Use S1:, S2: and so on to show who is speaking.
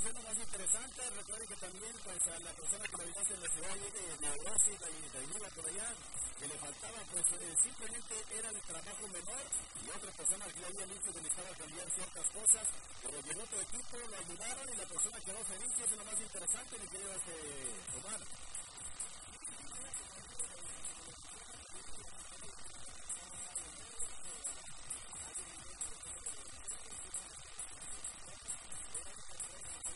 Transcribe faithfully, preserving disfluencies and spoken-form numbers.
S1: es lo más interesante. Recuerden que también pues a la persona que lo habitase en la ciudad de, de Rossi, de, de Inuga por allá, que le faltaba pues eh, simplemente era el trabajo menor y otra persona que había visto que necesitaba cambiar ciertas cosas, pero llegó otro equipo, lo ayudaron y la persona quedó feliz, y eso es lo más interesante, mi querido este, Omar.